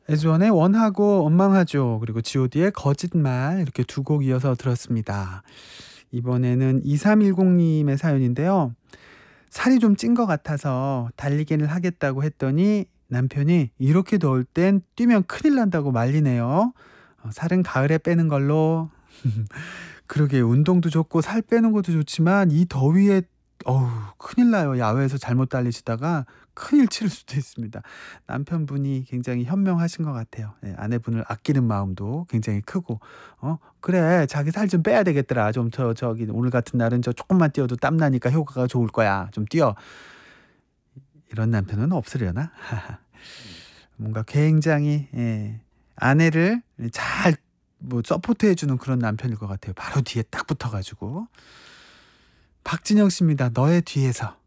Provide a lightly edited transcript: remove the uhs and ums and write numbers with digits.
에즈원의 원하고 원망하죠. 그리고 god의 거짓말 이렇게 두 곡 이어서 들었습니다. 이번에는 2310님의 사연인데요. 살이 좀 찐 것 같아서 달리기를 하겠다고 했더니 남편이 이렇게 더울 땐 뛰면 큰일 난다고 말리네요. 살은 가을에 빼는 걸로. 그러게 운동도 좋고 살 빼는 것도 좋지만 이 더위에 어우 큰일 나요. 야외에서 잘못 달리시다가 큰일 칠 수도 있습니다. 남편분이 굉장히 현명하신 것 같아요. 예, 아내분을 아끼는 마음도 굉장히 크고 "그래 자기 살 좀 빼야 되겠더라. 좀 저기 오늘 같은 날은 저 조금만 뛰어도 땀 나니까 효과가 좋을 거야. 좀 뛰어." 이런 남편은 없으려나? 뭔가 굉장히 아내를 잘 뭐 서포트해 주는 그런 남편일 것 같아요. 바로 뒤에 딱 붙어 가지고. 박진영 씨입니다. 너의 뒤에서.